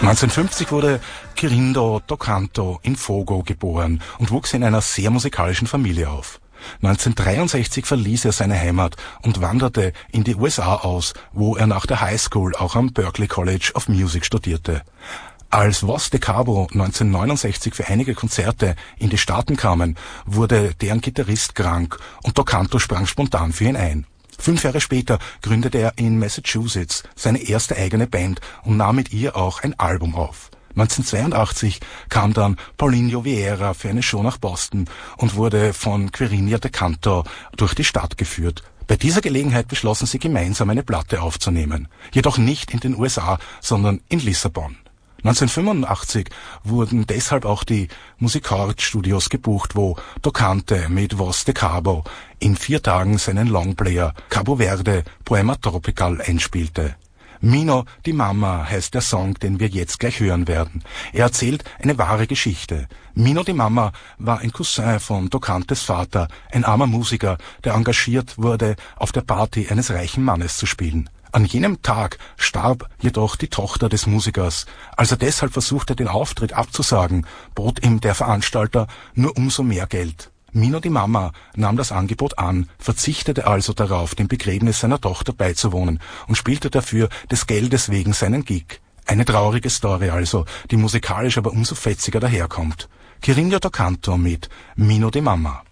1950 wurde Quirindo Tocanto in Fogo geboren und wuchs in einer sehr musikalischen Familie auf. 1963 verließ er seine Heimat und wanderte in die USA aus, wo er nach der High School auch am Berklee College of Music studierte. Als Voz de Cabo 1969 für einige Konzerte in die Staaten kamen, wurde deren Gitarrist krank und Tocanto sprang spontan für ihn ein. 5 Jahre später gründete er in Massachusetts seine erste eigene Band und nahm mit ihr auch ein Album auf. 1982 kam dann Paulinho Vieira für eine Show nach Boston und wurde von Quirino Tocanto durch die Stadt geführt. Bei dieser Gelegenheit beschlossen sie gemeinsam eine Platte aufzunehmen, jedoch nicht in den USA, sondern in Lissabon. 1985 wurden deshalb auch die Musicart-Studios gebucht, wo Tocante mit Voz de Cabo in 4 Tagen seinen Longplayer Cabo Verde Poema Tropical einspielte. Mino di Mama heißt der Song, den wir jetzt gleich hören werden. Er erzählt eine wahre Geschichte. Mino di Mama war ein Cousin von Tocantes Vater, ein armer Musiker, der engagiert wurde, auf der Party eines reichen Mannes zu spielen. An jenem Tag starb jedoch die Tochter des Musikers. Als er deshalb versuchte, den Auftritt abzusagen, bot ihm der Veranstalter nur umso mehr Geld. Mino di Mama nahm das Angebot an, verzichtete also darauf, dem Begräbnis seiner Tochter beizuwohnen und spielte dafür des Geldes wegen seinen Gig. Eine traurige Story also, die musikalisch aber umso fetziger daherkommt. Quirino Tocanto mit Mino di Mama.